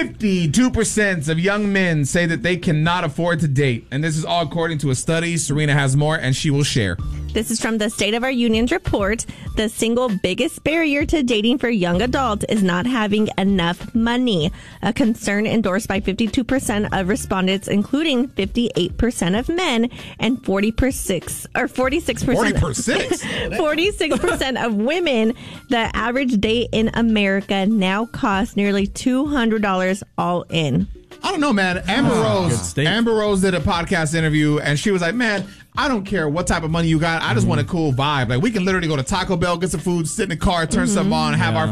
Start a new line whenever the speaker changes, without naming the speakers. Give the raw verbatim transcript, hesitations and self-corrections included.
fifty-two percent of young men say that they cannot afford to date. And this is all according to a study. Serena has more, and she will share.
This is from the State of Our Union's report. The single biggest barrier to dating for young adults is not having enough money, a concern endorsed by fifty-two percent of respondents, including fifty-eight percent of men and forty percent or forty-six percent forty-six percent of women. The average date in America now costs nearly two hundred dollars all in.
I don't know, man. Amber
Oh,
Rose, Amber Rose did a podcast interview, and she was like, man, I don't care what type of money you got. I just mm-hmm. want a cool vibe. Like, we can literally go to Taco Bell, get some food, sit in the car, turn mm-hmm. something on, have yeah. our